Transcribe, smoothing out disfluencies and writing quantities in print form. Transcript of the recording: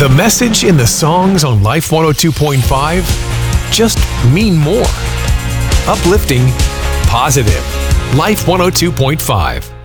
The message in the songs on Life 102.5 just mean more. Uplifting, positive. Life 102.5.